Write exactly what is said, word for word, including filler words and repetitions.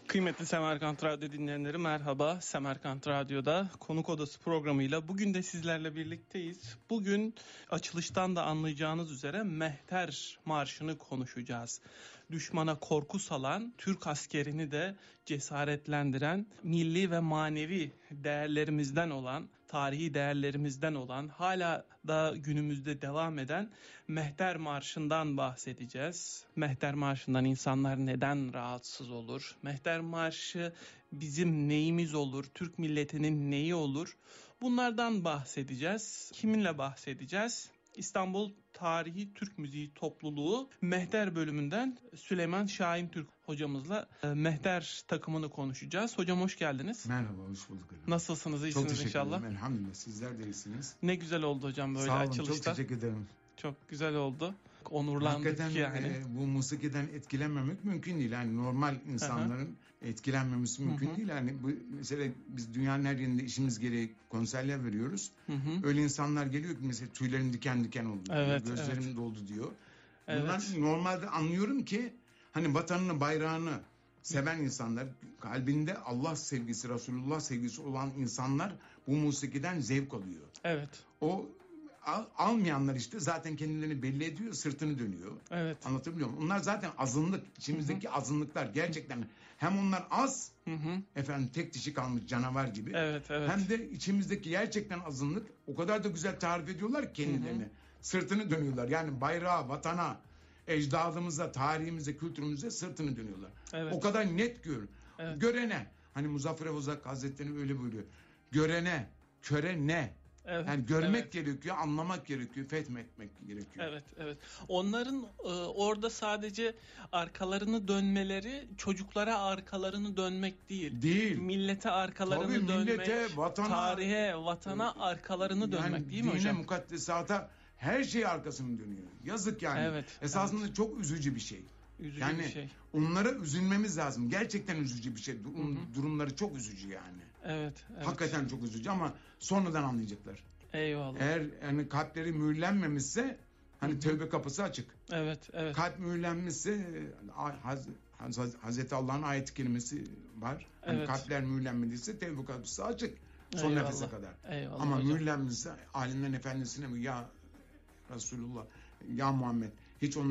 Kıymetli Semerkant Radyo dinleyenleri merhaba. Semerkant Radyo'da Konuk Odası programıyla bugün de sizlerle birlikteyiz. Bugün açılıştan da anlayacağınız üzere Mehter Marşı'nı konuşacağız. Düşmana korku salan, Türk askerini de cesaretlendiren, milli ve manevi değerlerimizden olan, tarihi değerlerimizden olan, hala da günümüzde devam eden Mehter Marşı'ndan bahsedeceğiz. Mehter Marşı'ndan insanlar neden rahatsız olur? Mehter Marşı bizim neyimiz olur? Türk milletinin neyi olur? Bunlardan bahsedeceğiz. Kiminle bahsedeceğiz? İstanbul Tarihi Türk Müziği Topluluğu Mehter bölümünden Süleyman Şahin Türk hocamızla Mehter takımını konuşacağız. Hocam hoş geldiniz. Merhaba, hoş bulduk. Nasılsınız? İyisiniz çok inşallah. Çok teşekkür ederim. Elhamdülillah. Sizler de iyisiniz. Ne güzel oldu hocam böyle Sağ olun, açılışta. çok teşekkür ederim. Çok güzel oldu. Onurlandık Hakikaten yani. E, bu musikiden etkilenmemek mümkün değil. Yani normal insanların Aha. etkilenmemesi mümkün Hı-hı. değil. Yani bu mesela biz dünyanın her yerinde işimiz gereği konserler veriyoruz. Hı-hı. Öyle insanlar geliyor ki mesela tüylerim diken diken oldu. Evet, diyor, gözlerim evet. doldu diyor. Evet. Bunlar normalde anlıyorum ki hani vatanını, bayrağını seven insanlar, kalbinde Allah sevgisi, Resulullah sevgisi olan insanlar bu musikiden zevk alıyor. Evet. O al, almayanlar işte zaten kendilerini belli ediyor, sırtını dönüyor. Evet. Anlatabiliyor muyum? Onlar zaten azınlık, içimizdeki Hı-hı. azınlıklar gerçekten hem onlar az, Hı-hı. efendim tek dişi kalmış canavar gibi. Evet, evet. Hem de içimizdeki gerçekten azınlık o kadar da güzel tarif ediyorlar kendilerini. Hı-hı. Sırtını dönüyorlar. Yani bayrağa, vatana, ecdadımıza, tarihimize, kültürümüze sırtını dönüyorlar. Evet. O kadar net gör. Evet. Görene, hani Muzaffer Uzak Hazretleri öyle buyuruyor. Görene, köre ne? Evet, yani görmek evet. gerekiyor, anlamak gerekiyor, fethetmek gerekiyor. Evet, evet. Onların e, orada sadece arkalarını dönmeleri çocuklara arkalarını dönmek değil. Değil. Millete arkalarını Tabii, dönmek, millete, vatana, tarihe, vatana arkalarını yani dönmek değil mi hocam? Dine, mukaddesata her şey arkasını dönüyor. Yazık yani. Evet, esasında evet. çok üzücü bir şey. Üzücü yani bir şey. Onlara üzülmemiz lazım. Gerçekten üzücü bir şey. Durum, hı hı. Durumları çok üzücü yani. Evet, evet. Hakikaten çok üzücü ama sonradan anlayacaklar. Eyvallah. Eğer yani kalpleri mühürlenmemişse hani Hı-hı. tövbe kapısı açık. Evet, evet. Kalp mühürlenmişse Haz, Haz, Hazreti Allah'ın ayet-i kerimesi var. Hani evet. kalpler mühürlenmediyse tövbe kapısı açık. Son Eyvallah. nefese kadar. Eyvallah ama hocam. mühürlenmişse alimlerin efendisine ya Resulullah, ya Muhammed hiç onun